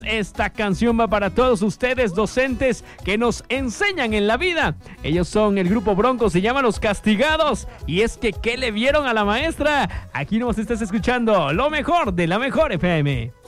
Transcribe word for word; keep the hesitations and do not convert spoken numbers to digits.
Esta canción va para todos ustedes, docentes que nos enseñan en la vida. Ellos son el grupo Bronco, se llama Los Castigados. Y es que, ¿qué le vieron a la maestra? Aquí nos estás escuchando lo mejor de la mejor F M.